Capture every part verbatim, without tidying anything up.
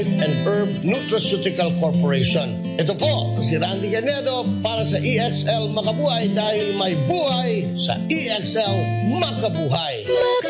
and Herb Nutraceutical Corporation. Ito po, si Randy Canedo para sa E X L Makabuhay dahil may buhay sa E X L Makabuhay.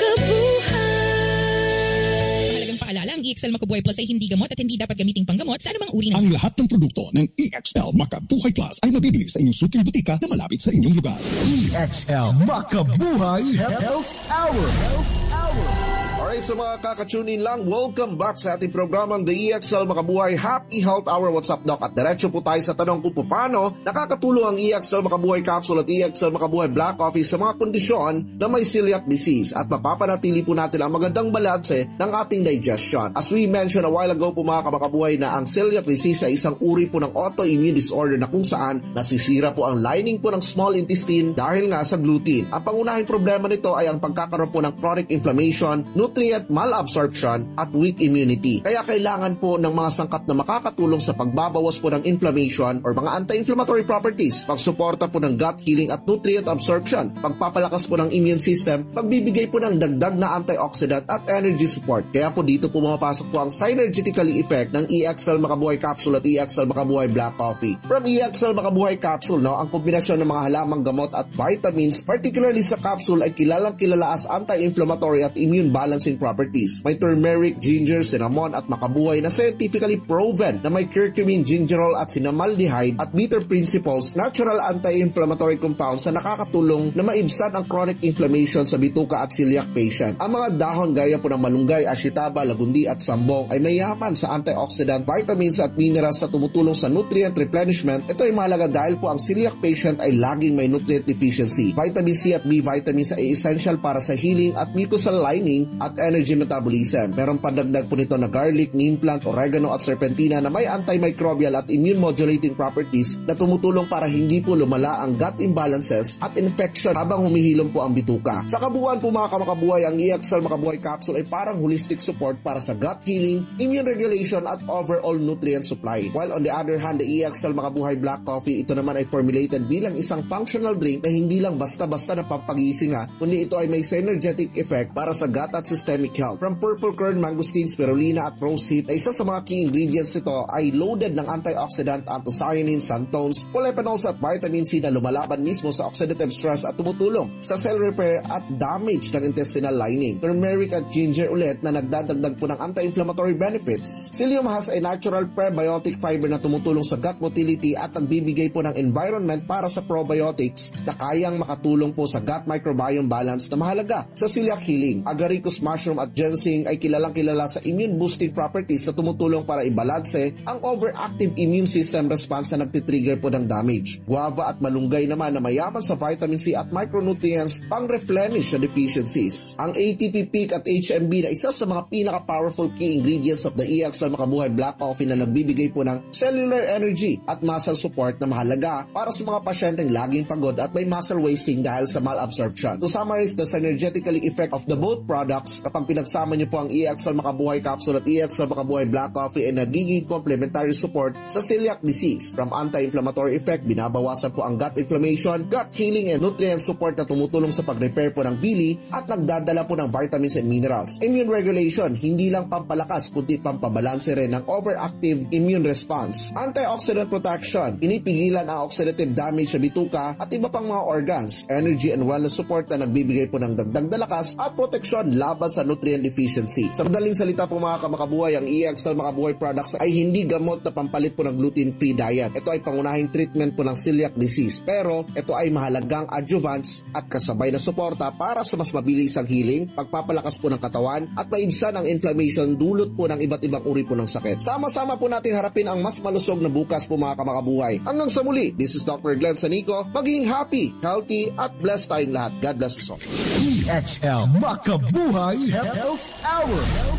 Makabuhay! Mahalagang paalala, ang E X L Makabuhay Plus ay hindi gamot at hindi dapat gamiting panggamot sa anumang uri ng... Ang lahat ng produkto ng E X L Makabuhay Plus ay mabibili sa inyong suking butika na malapit sa inyong lugar. E X L Makabuhay Health Hour. Health Hour. Alright, sa mga kakatunin lang, welcome back sa ating programang The E X L Makabuhay Happy Health Hour. What's up, Doc? At diretso po tayo sa tanong kung paano nakakatulong ang E X L Makabuhay Capsule at E X L Makabuhay Black Coffee sa mga kondisyon na may celiac disease at mapapanatili po natin ang magandang balanse ng ating digestion. As we mentioned a while ago po mga kamakabuhay na ang celiac disease ay isang uri po ng autoimmune disorder na kung saan nasisira po ang lining po ng small intestine dahil nga sa gluten. Ang pangunahing problema nito ay ang pagkakaroon po ng chronic inflammation, nutrient malabsorption at weak immunity. Kaya kailangan po ng mga sangkap na makakatulong sa pagbabawas po ng inflammation or mga anti-inflammatory properties, pagsuporta po ng gut healing at nutrient absorption, pagpapalakas po ng immune system, pagbibigay po ng dagdag na antioxidant at energy support. Kaya po dito po mapasok po ang synergetically effect ng E X L Makabuhay Capsule at E X L Makabuhay Black Coffee. From E X L Makabuhay Capsule, no, ang kombinasyon ng mga halamang gamot at vitamins, particularly sa capsule, ay kilalang kilala as anti-inflammatory at immune balancing properties. May turmeric, ginger, cinnamon at makabuhay na scientifically proven na may curcumin, gingerol at cinnamaldehyde at bitter principles, natural anti-inflammatory compounds na nakakatulong na maibsan ang chronic inflammation sa bituka at celiac patient. Ang mga dahon gaya po ng malunggay, ashitaba, lagundi at sambong ay mayaman sa antioxidant, vitamins at minerals na tumutulong sa nutrient replenishment. Ito ay mahalaga dahil po ang celiac patient ay laging may nutrient deficiency. Vitamin C at B vitamins ay essential para sa healing at mucosal lining at energy metabolism. Meron pandagdag po nito na garlic, neem plant, oregano at serpentina na may antimicrobial at immune modulating properties na tumutulong para hindi po lumala ang gut imbalances at infection habang humihilom po ang bituka. Sa kabuuan po mga kamakabuhay, ang E X L Makabuhay Capsule ay parang holistic support para sa gut healing, immune regulation at overall nutrient supply. While on the other hand, the E X L Makabuhay Black Coffee, ito naman ay formulated bilang isang functional drink na hindi lang basta-basta na pampagising ha, kundi ito ay may synergetic effect para sa gut at systemic health. From purple curd, mangosteen, spirulina at rosehip, na isa sa mga key ingredients nito ay loaded ng antioxidant, anthocyanins, xanthones, polyphenols at vitamin C na lumalaban mismo sa oxidative stress at tumutulong sa cell repair at damage ng intestinal lining. Turmeric at ginger ulit na nagdadagdag po ng anti-inflammatory benefits. Psyllium has a natural prebiotic fiber na tumutulong sa gut motility at nagbibigay po ng environment para sa probiotics na kayang makatulong po sa gut microbiome balance na mahalaga sa celiac healing. Agaricus mushroom at ginseng ay kilalang kilala sa immune boosting properties na tumutulong para ibalanse ang overactive immune system response na nagtitrigger po ng damage. Guava at malunggay naman na mayaman sa vitamin C at micronutrients pang-replenish sa deficiencies. Ang A T P peak at H M B na isa sa mga pinaka-powerful key ingredients of the E X L Makabuhay Black Coffee na nagbibigay po ng cellular energy at muscle support na mahalaga para sa mga pasyenteng laging pagod at may muscle wasting dahil sa malabsorption. To summarize the synergetically effect of the both products, kapag pinagsama niyo po ang E X L Makabuhay Capsule at E X L Makabuhay Black Coffee ay nagiging complementary support sa celiac disease. From anti-inflammatory effect, binabawasan po ang gut inflammation, gut healing and nutrient support na tumutulong sa pag-repair po ng bili at nagdadala po ng vitamins and minerals. Immune regulation, hindi lang pampalakas kundi pampabalanse rin ng overactive immune response. Antioxidant protection, pinipigilan ang oxidative damage sa bituka at iba pang mga organs. Energy and wellness support na nagbibigay po ng dagdag na lakas at proteksyon laban sa nutrient deficiency. Sa madaling salita po mga kamakabuhay, ang E X L Makabuhay products ay hindi gamot na pampalit po ng gluten-free diet. Ito ay pangunahing treatment po ng celiac disease. Pero ito ay mahalagang adjuvants at kasabay na suporta para sa mas mabilis ang healing, pagpapalakas po ng katawan at maibsan ang inflammation dulot po ng iba't ibang uri po ng sakit. Sama-sama po natin harapin ang mas malusog na bukas po mga kamakabuhay. Hanggang sa muli, this is Doctor Glenn Sanico. Maging happy, healthy at blessed tayong lahat. God bless us all. E X L Makabuhay Health Hour.